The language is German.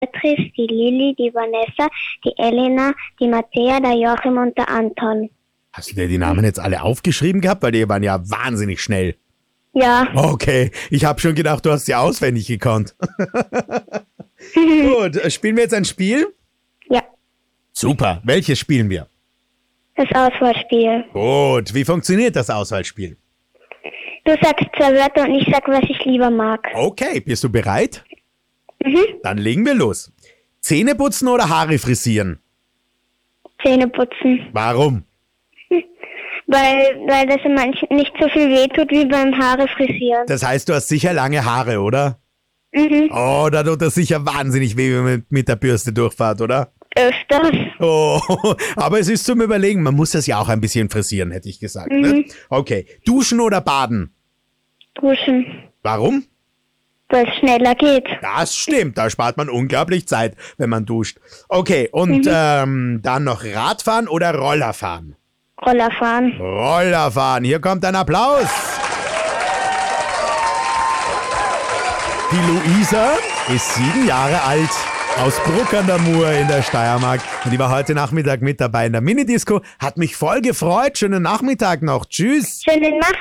Beatrice, die Lilly, die Vanessa, die Elena, die Matthäa, der Joachim und der Anton. Hast du dir die Namen jetzt alle aufgeschrieben gehabt? Weil die waren ja wahnsinnig schnell. Ja. Okay, ich habe schon gedacht, du hast sie auswendig gekonnt. Gut, spielen wir jetzt ein Spiel? Ja. Super, welches spielen wir? Das Auswahlspiel. Gut, wie funktioniert das Auswahlspiel? Du sagst 2 Wörter und ich sag, was ich lieber mag. Okay, bist du bereit? Dann legen wir los. Zähne putzen oder Haare frisieren? Zähne putzen. Warum? Weil das immer nicht so viel wehtut wie beim Haare frisieren. Das heißt, du hast sicher lange Haare, oder? Oh, da tut das sicher wahnsinnig weh, wenn man mit der Bürste durchfahrt, oder? Öfters. Oh, aber es ist zum Überlegen, man muss das ja auch ein bisschen frisieren, hätte ich gesagt. Ne? Okay, duschen oder baden? Duschen. Warum? Weil es schneller geht. Das stimmt, da spart man unglaublich Zeit, wenn man duscht. Okay, und dann noch Radfahren oder Rollerfahren? Rollerfahren. Rollerfahren, hier kommt ein Applaus. Die Luisa ist 7 Jahre alt, aus Bruck an der Mur in der Steiermark. Und die war heute Nachmittag mit dabei in der Minidisco. Hat mich voll gefreut. Schönen Nachmittag noch. Tschüss. Schönen Nachmittag.